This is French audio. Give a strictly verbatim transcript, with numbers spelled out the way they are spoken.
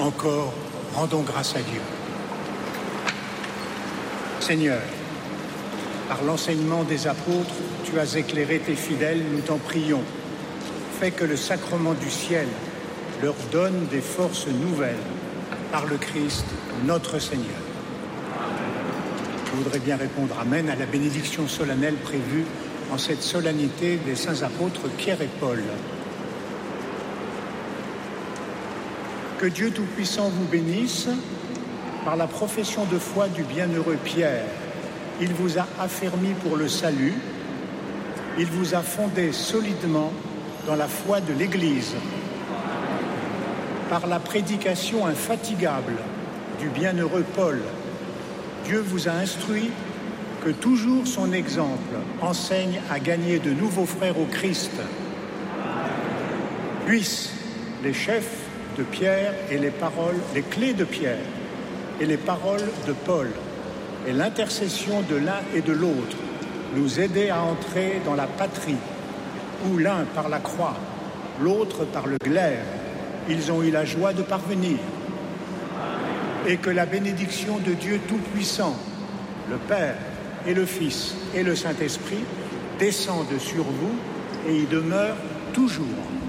Encore, rendons grâce à Dieu. Seigneur, par l'enseignement des apôtres, tu as éclairé tes fidèles, nous t'en prions. Fais que le sacrement du ciel leur donne des forces nouvelles par le Christ, notre Seigneur. Je voudrais bien répondre Amen à la bénédiction solennelle prévue en cette solennité des saints apôtres Pierre et Paul. Que Dieu Tout-Puissant vous bénisse par la profession de foi du bienheureux Pierre. Il vous a affermi pour le salut, il vous a fondé solidement dans la foi de l'Église. Par la prédication infatigable du bienheureux Paul, Dieu vous a instruit que toujours son exemple enseigne à gagner de nouveaux frères au Christ. Puissent les chefs de Pierre et les paroles, les clés de Pierre et les paroles de Paul et l'intercession de l'un et de l'autre nous aider à entrer dans la patrie où l'un par la croix, l'autre par le glaive, ils ont eu la joie de parvenir. Et que la bénédiction de Dieu Tout-Puissant, le Père et le Fils et le Saint-Esprit descendent sur vous et y demeurent toujours.